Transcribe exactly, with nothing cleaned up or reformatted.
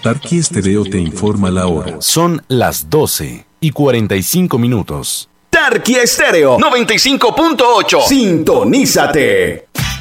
Tarqui Estéreo te informa la hora. Son las doce y cuarenta y cinco minutos. Tarqui Estéreo noventa y cinco punto ocho. Sintonízate.